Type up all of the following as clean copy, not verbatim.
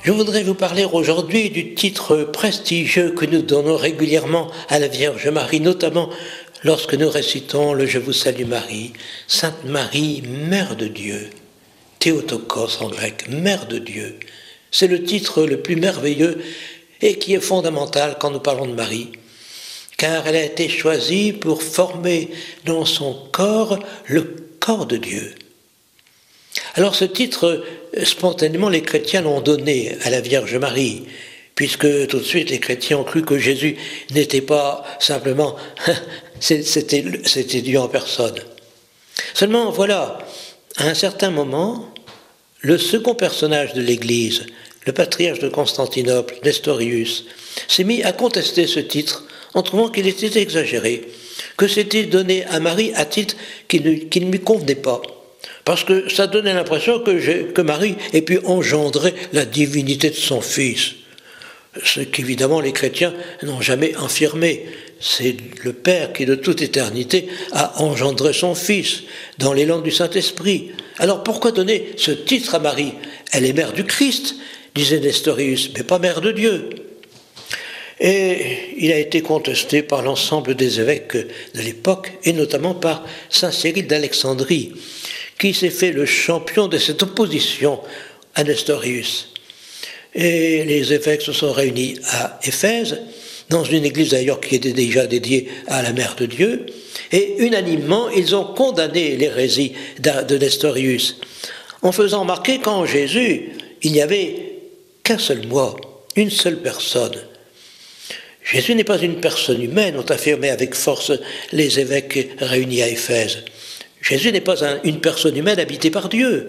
Je voudrais vous parler aujourd'hui du titre prestigieux que nous donnons régulièrement à la Vierge Marie, notamment lorsque nous récitons le « Je vous salue Marie », Sainte Marie, Mère de Dieu, Théotokos en grec, Mère de Dieu. C'est le titre le plus merveilleux et qui est fondamental quand nous parlons de Marie, car elle a été choisie pour former dans son corps le corps de Dieu. Alors ce titre, spontanément, les chrétiens l'ont donné à la Vierge Marie, puisque tout de suite les chrétiens ont cru que Jésus n'était pas simplement, c'était Dieu en personne. Seulement voilà, à un certain moment, le second personnage de l'Église, le patriarche de Constantinople, Nestorius, s'est mis à contester ce titre en trouvant qu'il était exagéré, que c'était donné à Marie à titre qui ne lui convenait pas. Parce que ça donnait l'impression que Marie ait pu engendrer la divinité de son Fils. Ce qu'évidemment les chrétiens n'ont jamais affirmé. C'est le Père qui de toute éternité a engendré son Fils dans l'élan du Saint-Esprit. Alors pourquoi donner ce titre à Marie? Elle est mère du Christ, disait Nestorius, mais pas mère de Dieu. Et il a été contesté par l'ensemble des évêques de l'époque, et notamment par saint Cyril d'Alexandrie, qui s'est fait le champion de cette opposition à Nestorius. Et les évêques se sont réunis à Éphèse, dans une église d'ailleurs qui était déjà dédiée à la Mère de Dieu, et unanimement, ils ont condamné l'hérésie de Nestorius, en faisant remarquer qu'en Jésus, il n'y avait qu'un seul moi, une seule personne. Jésus n'est pas une personne humaine, ont affirmé avec force les évêques réunis à Éphèse. Jésus n'est pas une personne humaine habitée par Dieu.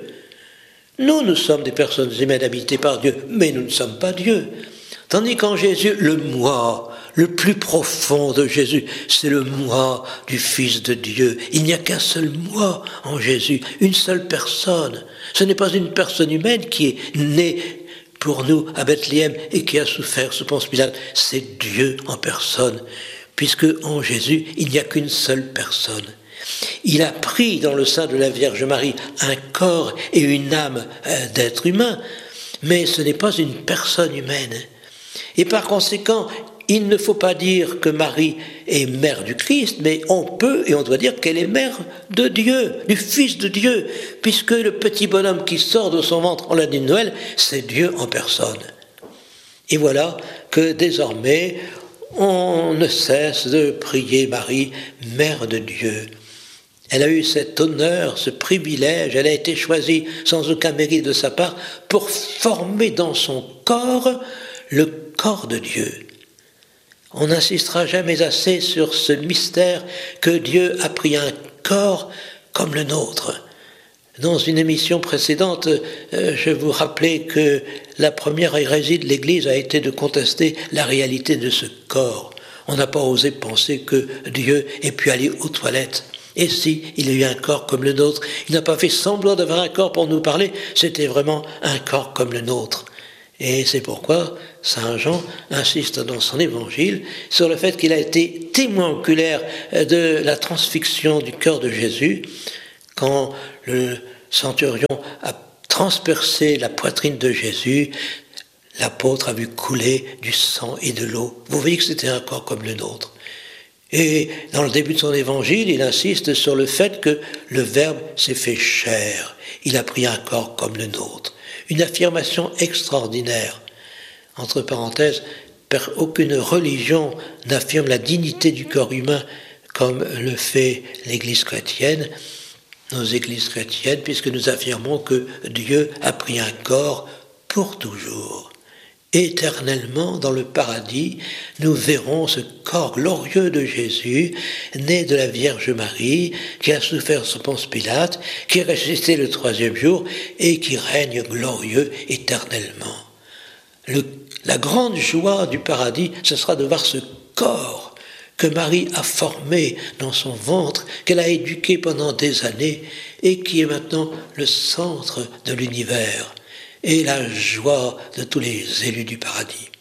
Nous sommes des personnes humaines habitées par Dieu, mais nous ne sommes pas Dieu. Tandis qu'en Jésus, le moi, le plus profond de Jésus, c'est le moi du Fils de Dieu. Il n'y a qu'un seul moi en Jésus, une seule personne. Ce n'est pas une personne humaine qui est née pour nous à Bethléem et qui a souffert sous Ponce Pilate. C'est Dieu en personne, puisque en Jésus, il n'y a qu'une seule personne. Il a pris dans le sein de la Vierge Marie un corps et une âme d'être humain, mais ce n'est pas une personne humaine. Et par conséquent, il ne faut pas dire que Marie est mère du Christ, mais on peut et on doit dire qu'elle est mère de Dieu, du Fils de Dieu, puisque le petit bonhomme qui sort de son ventre en l'année de Noël, c'est Dieu en personne. Et voilà que désormais, on ne cesse de prier Marie, mère de Dieu. Elle a eu cet honneur, ce privilège, elle a été choisie sans aucun mérite de sa part pour former dans son corps le corps de Dieu. On n'insistera jamais assez sur ce mystère que Dieu a pris un corps comme le nôtre. Dans une émission précédente, je vous rappelais que la première hérésie de l'Église a été de contester la réalité de ce corps. On n'a pas osé penser que Dieu ait pu aller aux toilettes. Et si il a eu un corps comme le nôtre, il n'a pas fait semblant d'avoir un corps pour nous parler, c'était vraiment un corps comme le nôtre. Et c'est pourquoi saint Jean insiste dans son évangile sur le fait qu'il a été témoin oculaire de la transfixion du cœur de Jésus, quand le centurion a transpercé la poitrine de Jésus, l'apôtre a vu couler du sang et de l'eau. Vous voyez que c'était un corps comme le nôtre. Et dans le début de son évangile, il insiste sur le fait que le Verbe s'est fait chair. Il a pris un corps comme le nôtre. Une affirmation extraordinaire. Entre parenthèses, aucune religion n'affirme la dignité du corps humain comme le fait l'Église chrétienne, nos églises chrétiennes, puisque nous affirmons que Dieu a pris un corps pour toujours. Éternellement, dans le paradis, nous verrons ce corps glorieux de Jésus, né de la Vierge Marie, qui a souffert sous Ponce Pilate, qui est ressuscité le 3e jour et qui règne glorieux éternellement. La grande joie du paradis, ce sera de voir ce corps que Marie a formé dans son ventre, qu'elle a éduqué pendant des années et qui est maintenant le centre de l'univers. Et la joie de tous les élus du paradis.